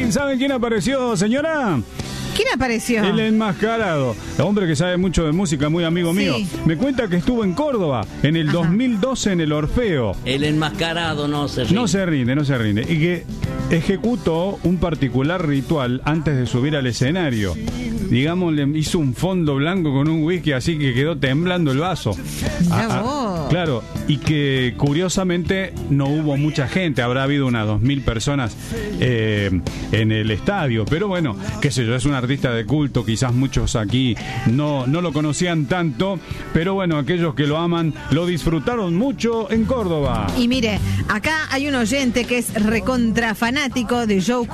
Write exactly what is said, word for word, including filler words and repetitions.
¿Saben, ¿Saben quién apareció, señora? ¿Quién apareció? El enmascarado, el hombre que sabe mucho de música, muy amigo mío. Sí. Me cuenta que estuvo en Córdoba en el Ajá. dos mil doce en el Orfeo. El enmascarado no se rinde. No se rinde, no se rinde. Y que ejecutó un particular ritual antes de subir al escenario. Digamos, le hizo un fondo blanco con un whisky así que quedó temblando el vaso. Mirá Ah, ah, vos. claro, y que curiosamente no hubo mucha gente, habrá habido unas dos mil personas eh, en el estadio, pero bueno, qué sé yo, es un artista de culto, quizás muchos aquí no, no lo conocían tanto, pero bueno, aquellos que lo aman lo disfrutaron mucho en Córdoba. Y mire, acá hay un oyente que es recontra fanático de Joe